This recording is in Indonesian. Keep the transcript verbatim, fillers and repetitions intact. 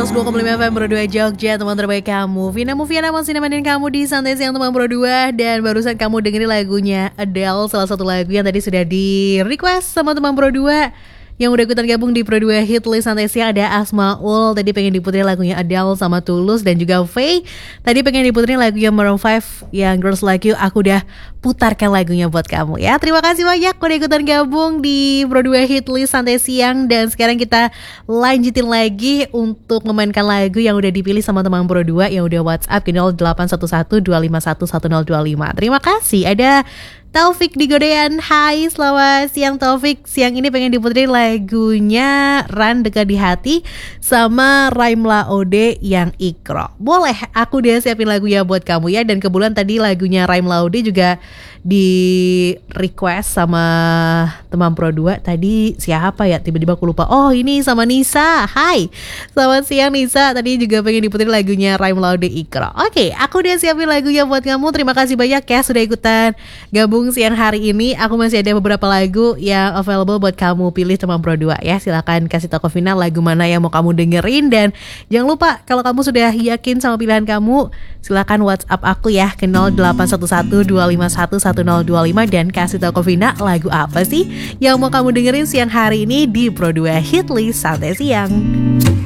seratus dua koma lima F M Pro dua Jogja, teman terbaik kamu. Vina Mufiana masih nemenin kamu di Santai Siang Teman Pro dua. Dan barusan kamu dengerin lagunya Adele, salah satu lagu yang tadi sudah di request sama Teman Pro dua. Yang udah ikutan gabung di Pro dua Hit List Santai Siang ada Asmaul. Tadi pengen diputerin lagunya Adele sama Tulus. Dan juga Faye, tadi pengen diputerin lagunya Maroon five yang Girls Like You. Aku udah putarkan lagunya buat kamu ya. Terima kasih banyak udah ikutan gabung di Pro dua Hit List Santai Siang. Dan sekarang kita lanjutin lagi untuk memainkan lagu yang udah dipilih sama teman Pro dua yang udah WhatsApp ke nol delapan satu satu dua lima satu satu nol dua lima. Terima kasih. Ada Taufik di Godean. Hai, selamat siang Taufik. Siang ini pengen diputerin lagunya Ran Dekat di Hati sama Raimla Ode yang Ikro. Boleh, aku udah siapin lagunya buat kamu ya. Dan kebetulan tadi lagunya Raimla Ode juga di request sama teman Pro dua. Tadi siapa ya? Tiba-tiba aku lupa. Oh, ini sama Nisa. Hai, selamat siang Nisa. Tadi juga pengen diputerin lagunya Raimla Ode Ikro. Oke, aku udah siapin lagunya buat kamu. Terima kasih banyak ya sudah ikutan gabung siang hari ini. Aku masih ada beberapa lagu yang available buat kamu pilih teman Pro dua ya. Silakan kasih tau ke Vina lagu mana yang mau kamu dengerin. Dan jangan lupa kalau kamu sudah yakin sama pilihan kamu, silakan WhatsApp aku ya ke nol delapan satu satu dua lima satu satu nol dua lima dan kasih tau ke Vina lagu apa sih yang mau kamu dengerin siang hari ini di Pro dua Hit List Santai Siang.